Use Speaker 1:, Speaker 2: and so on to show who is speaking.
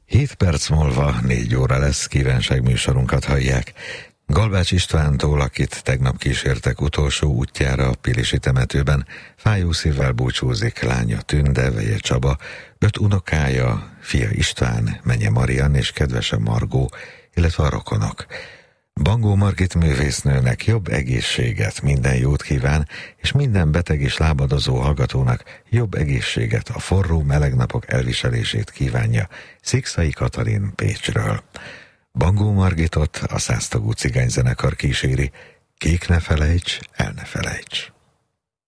Speaker 1: 7 perc múlva 4 óra lesz, kívánságműsorunkat hallják. Galbács Istvántól, akit tegnap kísértek utolsó útjára a pilisi temetőben, fájó szívvel búcsúzik lánya Tünde, veje Csaba, 5 unokája, fia István, menye Marian és kedvese Margó, illetve a rokonok. Bangó Margit művésznőnek jobb egészséget, minden jót kíván, és minden beteg és lábadozó hallgatónak jobb egészséget, a forró, meleg napok elviselését kívánja Szikszai Katalin Pécsről. Bangó Margitot a 100 tagú cigányzenekar kíséri. Kék ne felejts, el ne felejts.